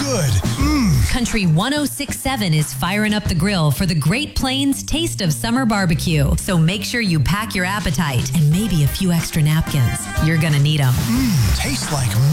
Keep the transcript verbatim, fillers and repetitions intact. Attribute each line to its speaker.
Speaker 1: good. Mmm.
Speaker 2: Country one oh six point seven is firing up the grill for the Great Plains Taste of Summer Barbecue. So make sure you pack your appetite and maybe a few extra napkins. You're gonna need them.
Speaker 1: Mmm, tastes like